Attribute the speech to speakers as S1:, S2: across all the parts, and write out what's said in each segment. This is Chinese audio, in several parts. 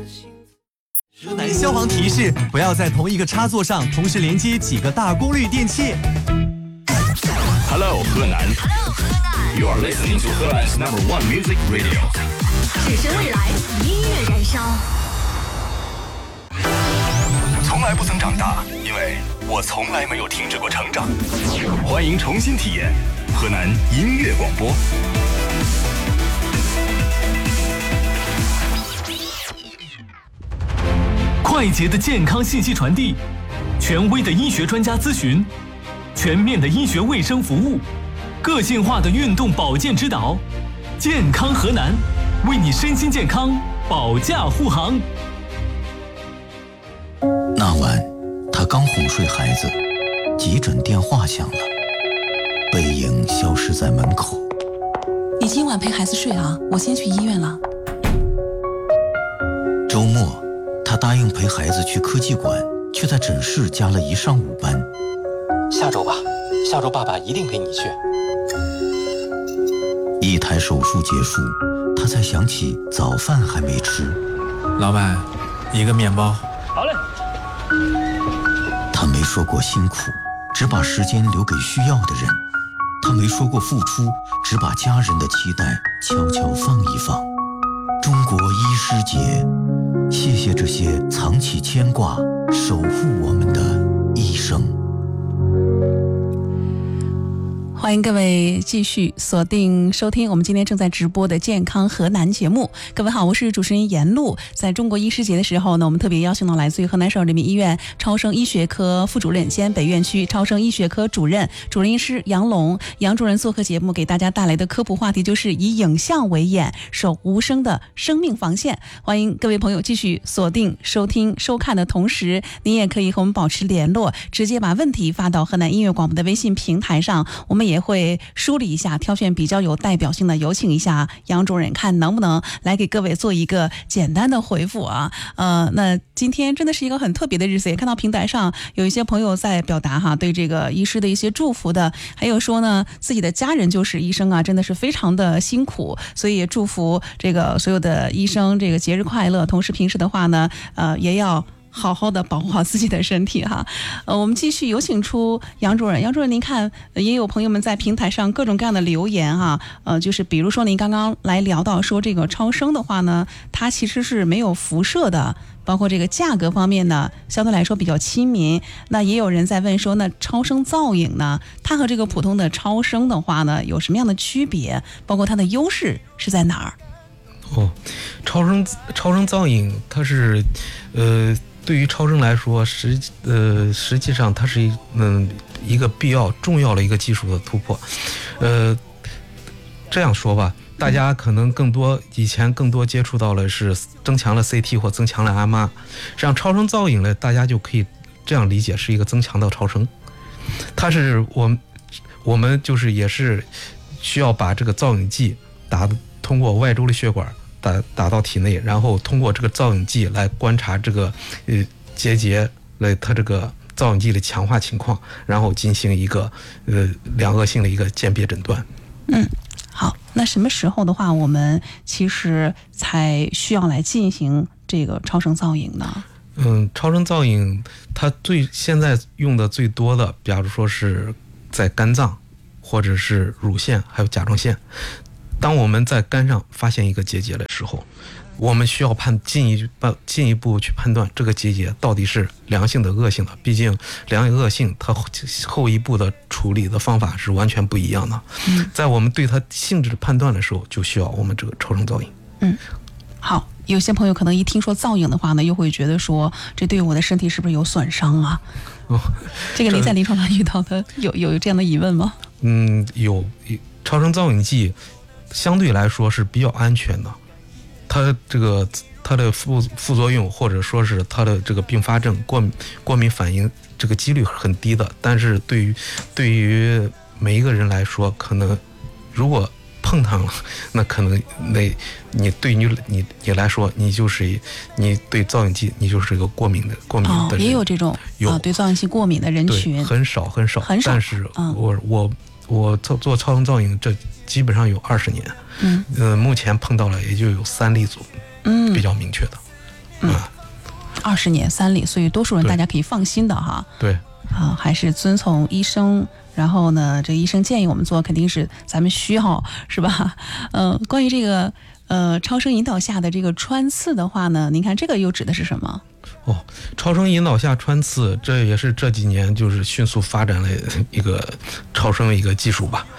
S1: 河南消防提示：不要在同一个插座上同时连接几个大功率电器。
S2: Hello， 河南。You are listening to 河南 #1 music radio。
S3: 只身未来，音乐燃烧。
S2: 从来不曾长大，因为我从来没有停止过成长。欢迎重新体验河南音乐广播。
S4: 快捷的健康信息传递，权威的医学专家咨询，全面的医学卫生服务，个性化的运动保健指导，健康河南，为你身心健康保驾护航。
S5: 那晚，他刚哄睡孩子，急诊电话响了，背影消失在门口。
S6: 你今晚陪孩子睡啊，我先去医院了。
S5: 周末，他答应陪孩子去科技馆，却在诊室加了一上午班。
S7: 下周吧，下周爸爸一定陪你去。
S5: 一台手术结束，他才想起早饭还没吃。
S8: 老板，一个面包。
S4: 好嘞。
S5: 他没说过辛苦，只把时间留给需要的人。他没说过付出，只把家人的期待悄悄放一放。中国医师节，谢谢这些藏起牵挂、守护我们的医生。
S6: 欢迎各位继续锁定收听我们今天正在直播的健康河南节目。各位好，我是主持人严璐。在中国医师节的时候呢，我们特别邀请到来自于河南省人民医院超声医学科副主任兼北院区超声医学科主任医师杨龙杨主任做客节目，给大家带来的科普话题就是以影像为眼，守无声的生命防线。欢迎各位朋友继续锁定收听收看的同时，您也可以和我们保持联络，直接把问题发到河南音乐广播的微信平台上，我们也会梳理一下，挑选比较有代表性的，有请一下杨主任，看能不能来给各位做一个简单的回复啊。那今天真的是一个很特别的日子，也看到平台上有一些朋友在表达对这个医师的一些祝福的，还有说呢自己的家人就是医生啊，真的是非常的辛苦，所以也祝福这个所有的医生这个节日快乐。同时平时的话呢，也要好好的保护好自己的身体哈。我们继续有请出杨主任。杨主任，您看也有朋友们在平台上各种各样的留言哈，就是比如说您刚刚来聊到说这个超声的话呢，它其实是没有辐射的，包括这个价格方面呢相对来说比较亲民。那也有人在问说，那超声造影呢，它和这个普通的超声的话呢有什么样的区别，包括它的优势是在哪儿？
S8: 超声造影它是对于超声来说，实际上它是一个必要重要的一个技术的突破。这样说吧，大家可能以前更多接触到了是增强了 CT 或增强了 MR， 这样超声造影呢，大家就可以这样理解是一个增强的超声。它是我们就是也是需要把这个造影剂通过外周的血管打到体内，然后通过这个造影剂来观察这个结节它这个造影剂的强化情况，然后进行一个两恶性的一个鉴别诊断。
S6: 好，那什么时候的话我们其实才需要来进行这个超声造影呢？
S8: 超声造影它现在用的最多的，比如说是在肝脏或者是乳腺还有甲状腺。当我们在肝上发现一个结节的时候，我们需要进一步去判断这个结节到底是良性的恶性的，毕竟良性恶性它后一步的处理的方法是完全不一样的。在我们对它性质的判断的时候，就需要我们这个超声造影。
S6: 好，有些朋友可能一听说造影的话呢，又会觉得说这对我的身体是不是有损伤啊？这个您在临床上遇到的有这样的疑问吗？
S8: 有。超声造影剂相对来说是比较安全的，它的副作用或者说是它的这个并发症过敏反应这个几率很低的。但是对于每一个人来说，可能如果碰烫了，那可能对你来说，你对造影剂你就是一个过敏的人。
S6: 也有这种对造影剂过敏的人群，
S8: 很少。但是我做超声造影这基本上有20年，目前碰到了也就有3例组，比较明确的。
S6: 20年3例，所以多数人
S8: 对
S6: 大家可以放心的哈。
S8: 对，
S6: 还是遵从医生，然后呢，这医生建议我们做，肯定是咱们需要，是吧？关于这个超声引导下的这个穿刺的话呢，您看这个又指的是什么？
S8: 超声引导下穿刺，这也是这几年就是迅速发展了一个超声的一个技术吧。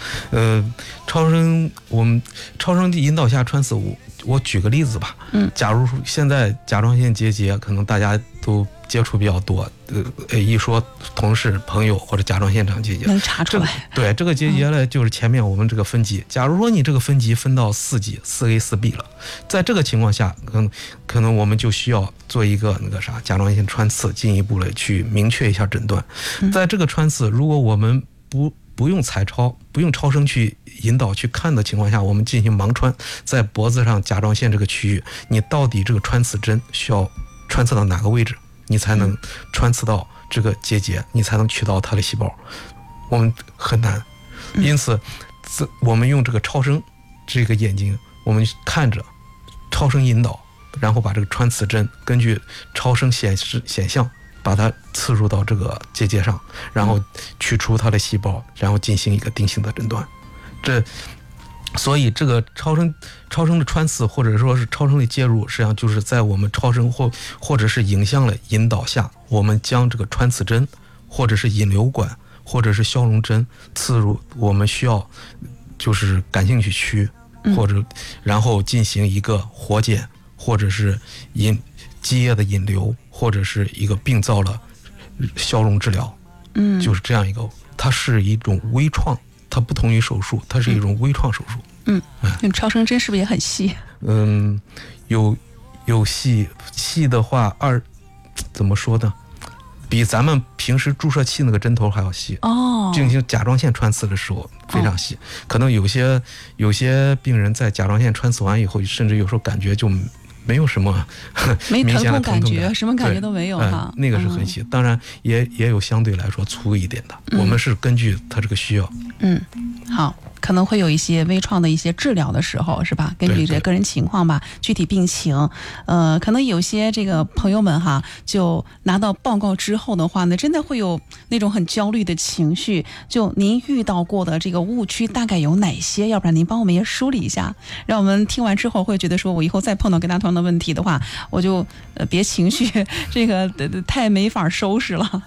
S8: 我们超声引导下穿刺，我举个例子吧。假如现在甲状腺结节，可能大家都接触比较多，一说同事、朋友或者甲状腺长结节，
S6: 能查出来。
S8: 对，这个结节呢，就是前面我们这个分级。假如说你这个分级分到4级，4A、4B 了，在这个情况下，可能我们就需要做一个甲状腺穿刺，进一步的去明确一下诊断。在这个穿刺，如果我们不用彩超，不用超声去引导去看的情况下，我们进行盲穿，在脖子上甲状腺这个区域，你到底这个穿刺针需要穿刺到哪个位置，你才能穿刺到这个结节，你才能取到它的细胞，我们很难。因此我们用这个超声这个眼睛，我们看着超声引导，然后把这个穿刺针根据超声显像把它刺入到这个结节上，然后取出它的细胞，然后进行一个定性的诊断。所以这个超声的穿刺或者说是超声的介入，实际上就是在我们超声或者是影像的引导下，我们将这个穿刺针或者是引流管或者是消融针刺入我们需要就是感兴趣区，或者然后进行一个活检或者是积液的引流，或者是一个病灶的消融治疗。就是这样一个，它是一种微创，它不同于手术，它是一种微创手术。
S6: 超声针是不是也很细？
S8: 有细的话，怎么说呢？比咱们平时注射器那个针头还要细。进行甲状腺穿刺的时候非常细，可能有些病人在甲状腺穿刺完以后，甚至有时候感觉就没有什么明显的疼痛感，
S6: 什么感觉都没有哈。
S8: 那个是很细，当然也有相对来说粗一点的。我们是根据他这个需要。
S6: 好，可能会有一些微创的一些治疗的时候，是吧？根据这个人情况吧，具体病情，可能有些这个朋友们哈，就拿到报告之后的话呢，真的会有那种很焦虑的情绪。就您遇到过的这个误区大概有哪些？要不然您帮我们也梳理一下，让我们听完之后会觉得说，我以后再碰到跟他同样的问题的话，我就别情绪这个太没法收拾了。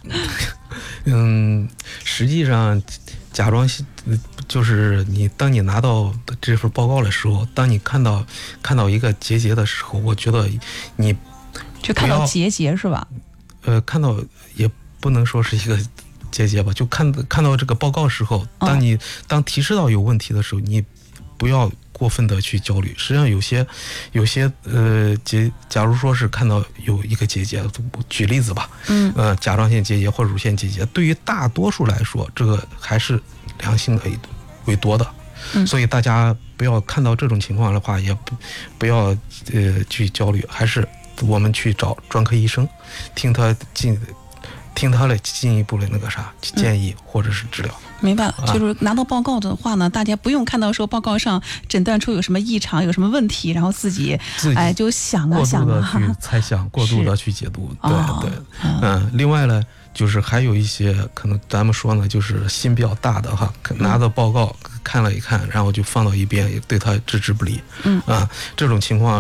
S8: 实际上甲状腺就是当你拿到这份报告的时候，当你看到一个结节的时候，我觉得你
S6: 就看到结节是吧？
S8: 看到也不能说是一个结节吧，就看到这个报告的时候，当提示到有问题的时候，你不要过分的去焦虑。实际上有些假如说是看到有一个结节，举例子吧，甲状腺结节或者乳腺结节，对于大多数来说，这个还是良性的为多的。所以大家不要看到这种情况的话，也不要去焦虑，还是我们去找专科医生，听他的进一步的建议或者是治疗。
S6: 明白了，就是拿到报告的话呢，大家不用看到说报告上诊断出有什么异常、有什么问题，然后自己就想
S8: 过度的去猜想、过度的去解读。对。另外呢，就是还有一些可能咱们说呢，就是心比较大的哈，拿到报告看了一看，然后就放到一边，也对他置之不理。这种情况